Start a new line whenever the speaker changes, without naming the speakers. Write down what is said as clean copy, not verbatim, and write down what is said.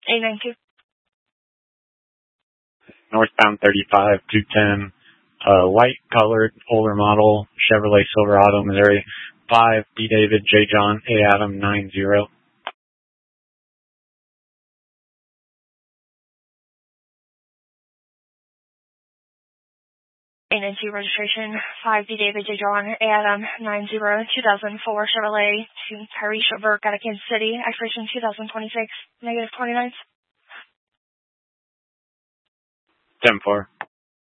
892.
Northbound 35, 210, white colored, older model, Chevrolet Silverado, Missouri, 5, D. David, J. John, A. Adam, 90.
892 registration, 5D David J. John, Adam 90, 2004 Chevrolet to Tyresha Burke out of Kansas City, expiration 2026, -29.
10-4.